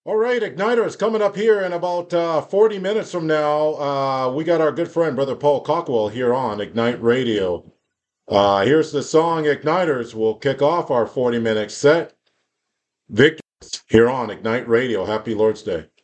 All right, Igniters coming up here in about 40 minutes from now. We got our good friend, Brother Paul Cockwell, here on Ignite Radio. Here's the song Igniters. We'll kick off our 40-minute set. Victors here on Ignite Radio. Happy Lord's Day.